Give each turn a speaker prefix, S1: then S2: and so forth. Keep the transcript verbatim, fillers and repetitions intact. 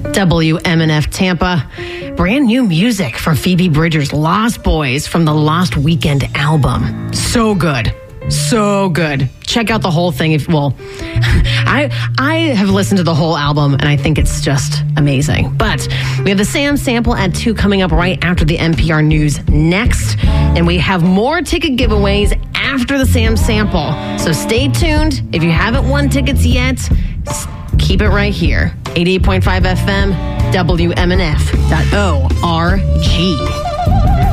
S1: W M N F Tampa. Brand new music from Phoebe Bridgers' Lost Boys from the Lost Weekend album. So good. So good. Check out the whole thing. If well, I I have listened to the whole album and I think it's just amazing. But we have the Sam Sample at two coming up right after the N P R News next. And we have more ticket giveaways after the Sam Sample. So stay tuned. If you haven't won tickets yet, keep it right here. eighty-eight point five F M, W M N F dot O R G.